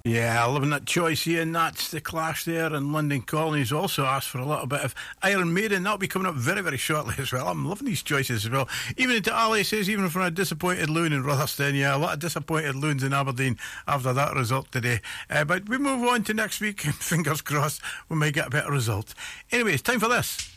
Yeah, loving that choice here, and that's the Clash there. And London Colonies also asked for a little bit of Iron Maiden. That'll be coming up very, very shortly as well. I'm loving these choices as well. Even into Ali says, even from a disappointed loon in Rotherstone, yeah, a lot of disappointed loons in Aberdeen after that result today. But we move on to next week. Fingers crossed we might get a better result. Anyway, it's time for this.